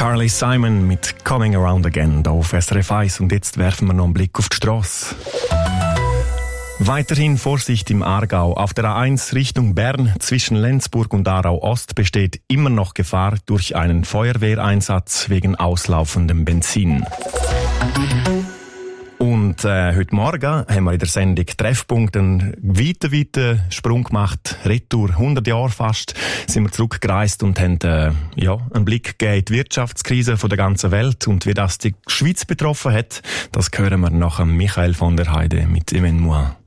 Carly Simon mit Coming Around Again hier auf SRF 1. Und jetzt werfen wir noch einen Blick auf die Strasse. Weiterhin Vorsicht im Aargau. Auf der A1 Richtung Bern zwischen Lenzburg und Aarau Ost besteht immer noch Gefahr durch einen Feuerwehreinsatz wegen auslaufendem Benzin. Und heute Morgen haben wir in der Sendung Treffpunkt einen weiten Sprung gemacht. Retour 100 Jahre fast sind wir zurückgereist und haben einen Blick gegeben in die Wirtschaftskrise von der ganzen Welt. Und wie das die Schweiz betroffen hat, das hören wir nach Michael von der Heide mit Even Moi.